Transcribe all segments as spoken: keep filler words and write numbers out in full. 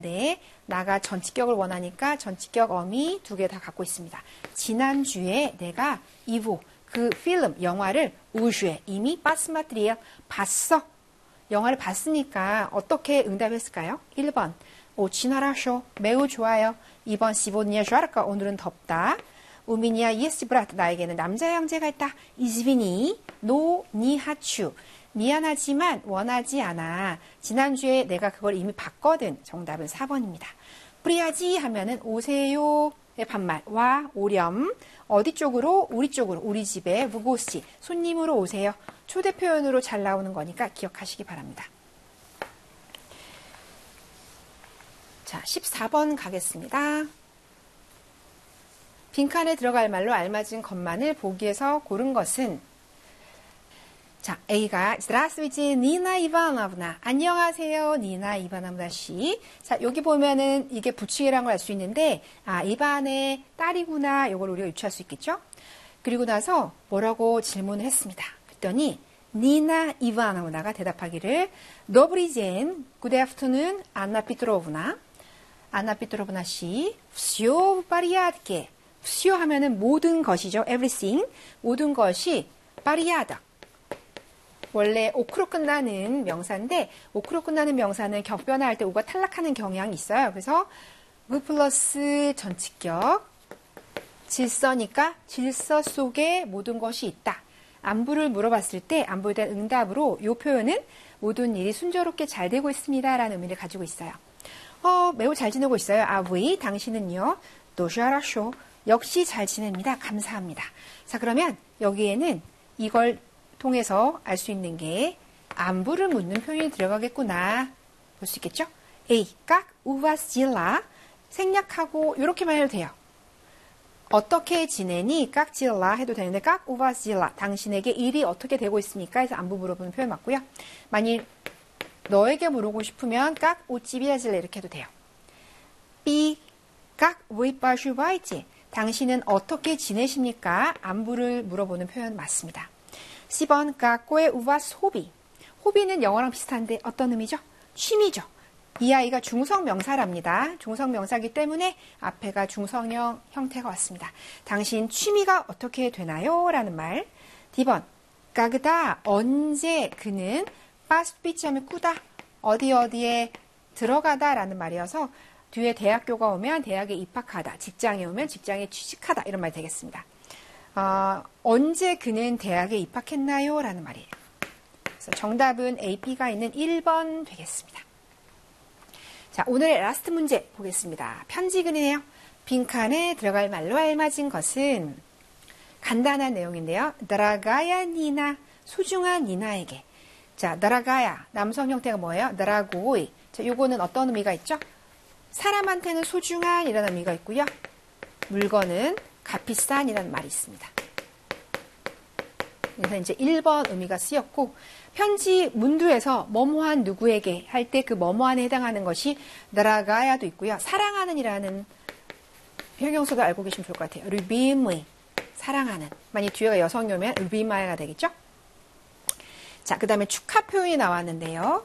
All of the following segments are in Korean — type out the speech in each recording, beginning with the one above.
네, 나가 전치격을 원하니까 전치격 어미 두 개 다 갖고 있습니다. 지난주에 내가 이부 그 필름 영화를 우주에 이미 빠스마트리에 봤어. 영화를 봤으니까 어떻게 응답했을까요? 일 번 오친 하라쇼 매우 좋아요. 이 번 시보니아 슈아르까 오늘은 덥다. 우미니아 예스 브라트 나에게는 남자 형제가 있다. 이즈비니 노 니하추 미안하지만 원하지 않아. 지난주에 내가 그걸 이미 봤거든. 정답은 사 번입니다. 프리하지 하면은 오세요의 반말. 와, 오렴. 어디 쪽으로? 우리 쪽으로. 우리 집에 무고씨. 손님으로 오세요. 초대 표현으로 잘 나오는 거니까 기억하시기 바랍니다. 자, 십사 번 가겠습니다. 빈칸에 들어갈 말로 알맞은 것만을 보기에서 고른 것은 자, A가 Здравствуйте, 니나 이바나브나. 안녕하세요, 니나 이바나브나 씨. 자, 여기 보면은 이게 부치기라는 걸 알 수 있는데 아, 이반의 딸이구나. 이걸 우리가 유추할 수 있겠죠? 그리고 나서 뭐라고 질문을 했습니다. 그랬더니 니나 이바나브나가 대답하기를 Добрый день, good afternoon, 안나 피트로브나. 안나 피트로브나 씨. Всё в порядке. всё 하면은 모든 것이죠. everything. 모든 것이 파리아다. 원래 오크로 끝나는 명사인데 오크로 끝나는 명사는 격변화할 때 오가 탈락하는 경향이 있어요. 그래서 무 플러스 전치격 질서니까 질서 속에 모든 것이 있다. 안부를 물어봤을 때 안부에 대한 응답으로 이 표현은 모든 일이 순조롭게 잘 되고 있습니다. 라는 의미를 가지고 있어요. 어, 매우 잘 지내고 있어요. 아, 위 당신은요. 도시아라쇼 역시 잘 지냅니다. 감사합니다. 자, 그러면 여기에는 이걸 통해서 알 수 있는 게 안부를 묻는 표현이 들어가겠구나 볼 수 있겠죠? A, 깍 우바실라 생략하고 이렇게만 해도 돼요. 어떻게 지내니? 깍질라 해도 되는데 깍 우바실라 당신에게 일이 어떻게 되고 있습니까? 해서 안부 물어보는 표현 맞고요. 만일 너에게 물어보고 싶으면 깍 우찌비아질라 이렇게 해도 돼요. B, 깍 우이빠슈바이지 당신은 어떻게 지내십니까? 안부를 물어보는 표현 맞습니다. 십 번 까꼬의 우바스 호비. 호비는 영어랑 비슷한데 어떤 의미죠? 취미죠. 이 아이가 중성명사랍니다. 중성명사이기 때문에 앞에가 중성형 형태가 왔습니다. 당신 취미가 어떻게 되나요? 라는 말. 디 번 까그다 언제 그는 빠스피치하면 꾸다 어디 어디에 들어가다 라는 말이어서 뒤에 대학교가 오면 대학에 입학하다 직장에 오면 직장에 취직하다 이런 말이 되겠습니다. 어, 언제 그는 대학에 입학했나요? 라는 말이에요. 그래서 정답은 A, B가 있는 일 번 되겠습니다. 자, 오늘의 라스트 문제 보겠습니다. 편지글이네요. 빈칸에 들어갈 말로 알맞은 것은 간단한 내용인데요. 드라가야 니나, 소중한 니나에게. 자, 드라가야, 남성 형태가 뭐예요? 드라고이. 자, 요거는 어떤 의미가 있죠? 사람한테는 소중한 이라는 의미가 있고요. 물건은 값비싼이라는 말이 있습니다. 그래서 이제 일 번 의미가 쓰였고 편지 문두에서 뭐뭐한 누구에게 할 때 그 뭐뭐한에 해당하는 것이 드라가야도 있고요. 사랑하는이라는 형용사도 알고 계시면 좋을 것 같아요. 르빔의 사랑하는. 만약 뒤에가 여성이 오면 르비마야가 되겠죠? 자, 그 다음에 축하 표현이 나왔는데요.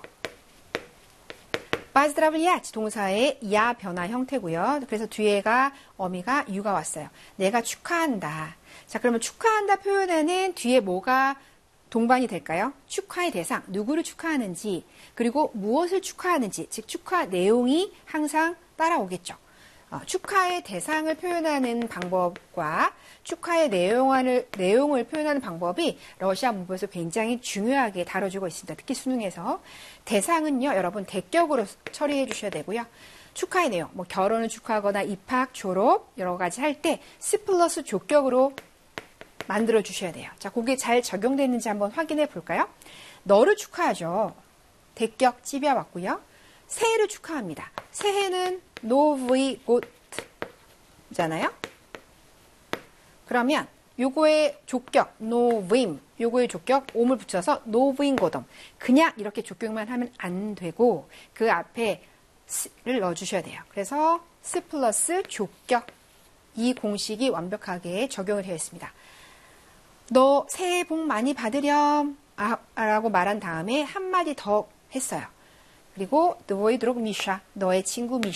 바즈드라블리아치 동사의 야 변화 형태고요. 그래서 뒤에가 어미가 유가 왔어요. 내가 축하한다. 자, 그러면 축하한다 표현에는 뒤에 뭐가 동반이 될까요? 축하의 대상, 누구를 축하하는지, 그리고 무엇을 축하하는지, 즉 축하 내용이 항상 따라오겠죠. 어, 축하의 대상을 표현하는 방법과 축하의 내용을, 내용을 표현하는 방법이 러시아 문법에서 굉장히 중요하게 다뤄지고 있습니다. 특히 수능에서. 대상은요, 여러분 대격으로 처리해 주셔야 되고요. 축하의 내용, 뭐 결혼을 축하하거나 입학, 졸업 여러 가지 할 때 스 플러스 조격으로 만들어 주셔야 돼요. 자, 그게 잘 적용되는지 한번 확인해 볼까요? 너를 축하하죠. 대격 찌비아 왔고요. 새해를 축하합니다. 새해는 노브이 곧잖아요. 그러면 요거의 조격 노브임, 요거의 조격 옴을 붙여서 노브인 고덤. 그냥 이렇게 조격만 하면 안 되고 그 앞에 스를 넣어주셔야 돼요. 그래서 스 플러스 조격 이 공식이 완벽하게 적용을 되어 있습니다. 너 새해 복 많이 받으렴 아, 라고 말한 다음에 한마디 더 했어요. 그리고 твой друг Миша, 너의 친구